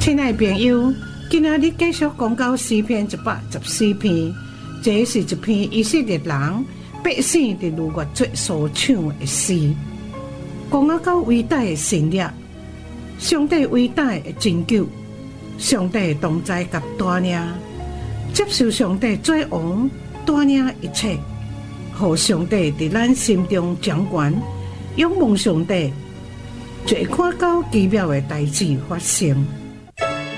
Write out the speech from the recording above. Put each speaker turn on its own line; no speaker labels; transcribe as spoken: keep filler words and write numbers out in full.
亲爱朋友，今仔日继续讲到诗篇一百十四篇，这是一篇以色列人百姓伫逾越节所唱的诗，讲啊到伟大的神力，上帝伟大的拯救，上帝同在甲带领，接受上帝做王带领一切，互上帝伫咱心中掌权，仰望上帝，就会看到奇妙的代志发生。